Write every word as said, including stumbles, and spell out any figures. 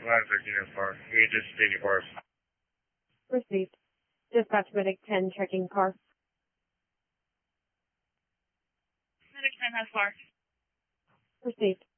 line thirteen is far. We anticipate your cars. Received. Dispatch Medic ten checking car. Medic ten has far. Received.